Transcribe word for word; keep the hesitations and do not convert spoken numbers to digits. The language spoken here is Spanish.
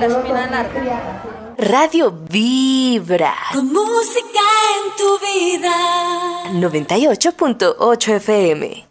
la espina larga. Radio Vibra. Con música en tu vida. noventa y ocho punto ocho F M.